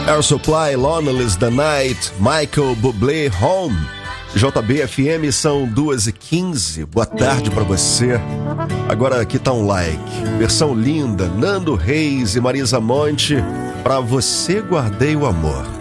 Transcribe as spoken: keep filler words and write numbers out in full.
Air Supply, Lonely the Night, Michael Bublé, Home. J B F M, são duas e quinze. Boa tarde pra você. Agora aqui tá um like. Versão linda, Nando Reis e Marisa Monte. Pra você guardei o amor.